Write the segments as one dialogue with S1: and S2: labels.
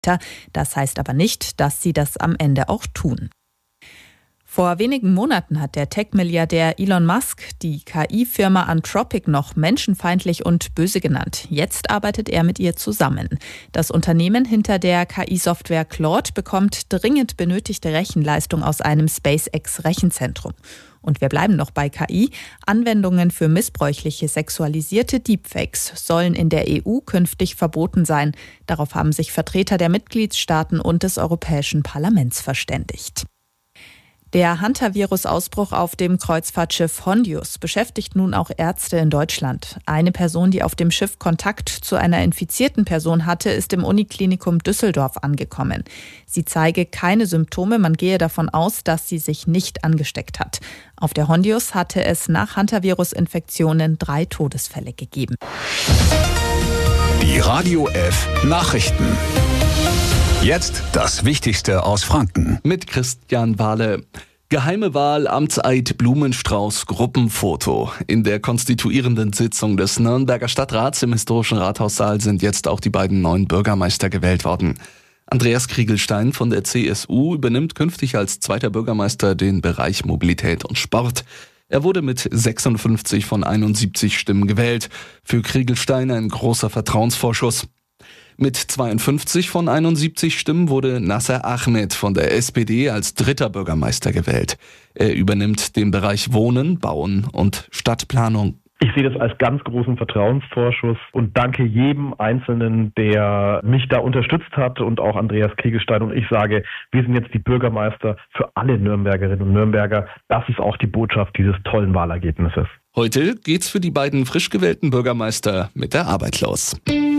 S1: Das heißt aber nicht, dass sie das am Ende auch tun. Vor wenigen Monaten hat der Tech-Milliardär Elon Musk die KI-Firma Anthropic noch menschenfeindlich und böse genannt. Jetzt arbeitet er mit ihr zusammen. Das Unternehmen hinter der KI-Software Claude bekommt dringend benötigte Rechenleistung aus einem SpaceX-Rechenzentrum. Und wir bleiben noch bei KI. Anwendungen für missbräuchliche sexualisierte Deepfakes sollen in der EU künftig verboten sein. Darauf haben sich Vertreter der Mitgliedstaaten und des Europäischen Parlaments verständigt. Der Hantavirus-Ausbruch auf dem Kreuzfahrtschiff Hondius beschäftigt nun auch Ärzte in Deutschland. Eine Person, die auf dem Schiff Kontakt zu einer infizierten Person hatte, ist im Uniklinikum Düsseldorf angekommen. Sie zeige keine Symptome, man gehe davon aus, dass sie sich nicht angesteckt hat. Auf der Hondius hatte es nach Hantavirus-Infektionen 3 Todesfälle gegeben.
S2: Die Radio F Nachrichten. Jetzt das Wichtigste aus Franken.
S3: Mit Christian Wahle. Geheime Wahl, Amtseid, Blumenstrauß, Gruppenfoto. In der konstituierenden Sitzung des Nürnberger Stadtrats im historischen Rathaussaal sind jetzt auch die beiden neuen Bürgermeister gewählt worden. Andreas Kriegelstein von der CSU übernimmt künftig als zweiter Bürgermeister den Bereich Mobilität und Sport. Er wurde mit 56 von 71 Stimmen gewählt. Für Kriegelstein ein großer Vertrauensvorschuss. Mit 52 von 71 Stimmen wurde Nasser Ahmed von der SPD als dritter Bürgermeister gewählt. Er übernimmt den Bereich Wohnen, Bauen und Stadtplanung.
S4: Ich sehe das als ganz großen Vertrauensvorschuss und danke jedem Einzelnen, der mich da unterstützt hat und auch Andreas Kriegelstein. Und ich sage, wir sind jetzt die Bürgermeister für alle Nürnbergerinnen und Nürnberger. Das ist auch die Botschaft dieses tollen Wahlergebnisses.
S3: Heute geht's für die beiden frisch gewählten Bürgermeister mit der Arbeit los.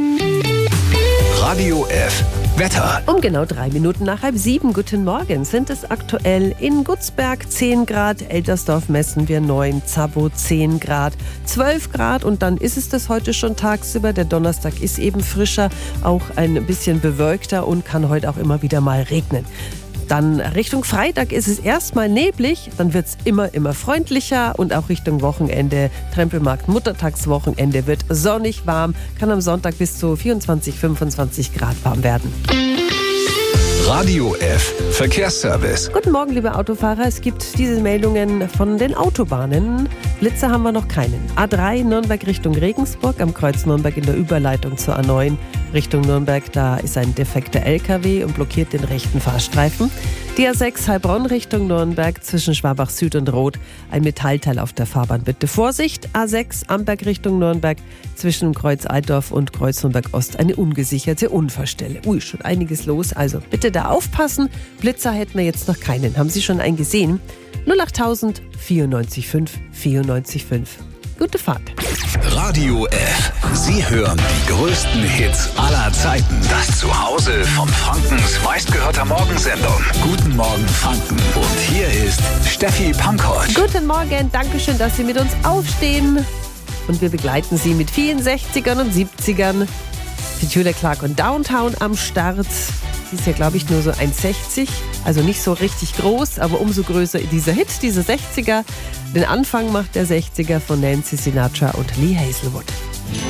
S2: Radio F Wetter.
S5: Um genau 3 Minuten nach 6:30, guten Morgen, sind es aktuell in Gutzberg 10 Grad, Eltersdorf messen wir 9, Zabow 10 Grad, 12 Grad und dann ist es das heute schon tagsüber. Der Donnerstag ist eben frischer, auch ein bisschen bewölkter und kann heute auch immer wieder mal regnen. Dann Richtung Freitag ist es erstmal neblig, dann wird es immer freundlicher und auch Richtung Wochenende, Trempelmarkt, Muttertagswochenende wird sonnig warm, kann am Sonntag bis zu 24, 25 Grad warm werden.
S2: Radio F Verkehrsservice.
S5: Guten Morgen, liebe Autofahrer. Es gibt diese Meldungen von den Autobahnen. Blitzer haben wir noch keinen. A3 Nürnberg Richtung Regensburg, am Kreuz Nürnberg in der Überleitung zur A9 Richtung Nürnberg. Da ist ein defekter LKW und blockiert den rechten Fahrstreifen. Die A6 Heilbronn Richtung Nürnberg zwischen Schwabach Süd und Roth. Ein Metallteil auf der Fahrbahn. Bitte Vorsicht. A6 Amberg Richtung Nürnberg zwischen Kreuz Eitdorf und Kreuz Nürnberg Ost. Eine ungesicherte Unfallstelle. Schon einiges los. Also bitte da aufpassen. Blitzer hätten wir jetzt noch keinen. Haben Sie schon einen gesehen? 08000 94 5 94 5. Gute Fahrt.
S2: Radio F. Sie hören die größten Hits aller Zeiten. Das Zuhause von Frankens meistgehörter Morgensendung. Guten Morgen Franken. Und hier ist Steffi Pankow.
S5: Guten Morgen. Dankeschön, dass Sie mit uns aufstehen. Und wir begleiten Sie mit vielen 60ern und 70ern. Petula Clark und Downtown am Start. Sie ist ja, glaube ich, nur so 1,60, also nicht so richtig groß, aber umso größer dieser Hit, dieser 60er. Den Anfang macht der 60er von Nancy Sinatra und Lee Hazelwood.